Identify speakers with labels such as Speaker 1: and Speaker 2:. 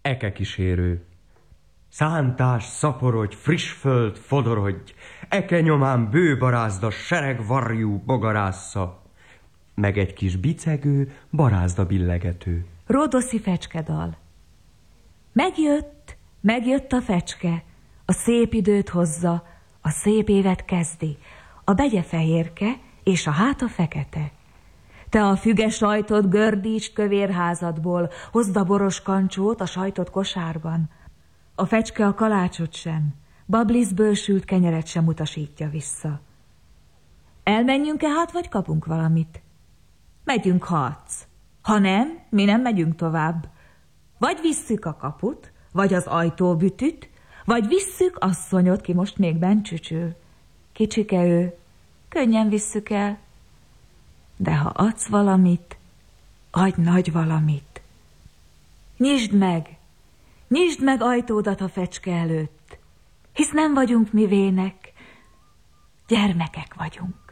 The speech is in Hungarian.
Speaker 1: eke kísérő. Szántás, szaporodj, friss föld, fodorodj, eke nyomán bőbarázda, sereg varjú bogarásza, meg egy kis bicegő, barázda billegető.
Speaker 2: Ródoszi fecskedal. Megjött a fecske, a szép időt hozza, a szép évet kezdi, a begye fehérke és a háta fekete. Te a füges sajtot gördítsd kövérházadból, hozd a boros kancsót a sajtot kosárban. A fecske a kalácsot sem, babliszből sült kenyeret sem utasítja vissza. Elmenjünk-e hát, vagy kapunk valamit? Megyünk, ha adsz. Ha nem, mi nem megyünk tovább. Vagy visszük a kaput, vagy az ajtóbütüt, vagy visszük asszonyot, ki most még bent csücsül. Kicsike ő, könnyen visszük el. De ha adsz valamit, adj nagy valamit. Nyisd meg ajtódat a fecske előtt, hisz nem vagyunk mi vének, gyermekek vagyunk.